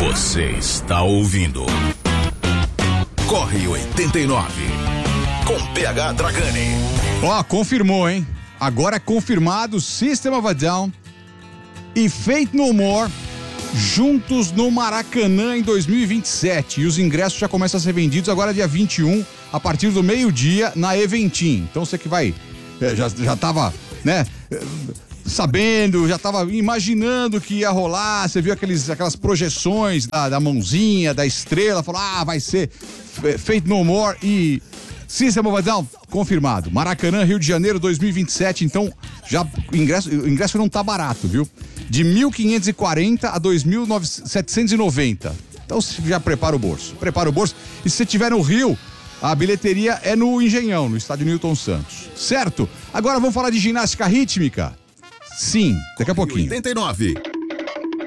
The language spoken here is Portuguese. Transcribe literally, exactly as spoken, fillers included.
Você está ouvindo Corre oitenta e nove com P H Dragani. Ó, oh, confirmou, hein? Agora é confirmado System of a Down e Faith No More juntos no Maracanã em dois mil e vinte e sete. E os ingressos já começam a ser vendidos agora dia vinte e um, a partir do meio-dia, na Eventim. Então você que vai, já, já tava, né, sabendo, já tava imaginando que ia rolar, você viu aqueles, aquelas projeções da, da mãozinha, da estrela, falou, ah, vai ser Faith No More e System of a Down, confirmado. Maracanã, Rio de Janeiro, dois mil e vinte e sete, então já o ingresso, o ingresso não tá barato, viu? De mil quinhentos e quarenta a dois mil setecentos e noventa. Então já prepara o bolso, prepara o bolso. E se você estiver no Rio, a bilheteria é no Engenhão, no estádio Newton Santos, certo? Agora vamos falar de ginástica rítmica? Sim, daqui a pouquinho. oitenta e nove.